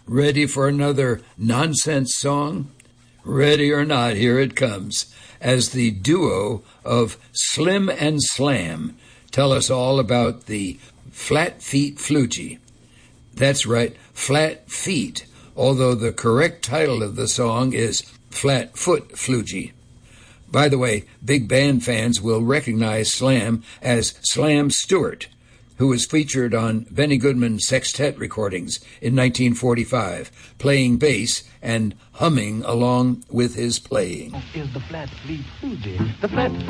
Ready for another nonsense song? Ready or not, here it comes, as the duo of Slim and Slam tell us all about the Flat Feet Floogie. That's right, Flat Feet, although the correct title of the song is Flat Foot Floogie. By the way, big band fans will recognize Slam as Slam Stewart, who was featured on Benny Goodman's sextet recordings in 1945, playing bass and humming along with his playing. Is the Flat Feet Floogie. The Flat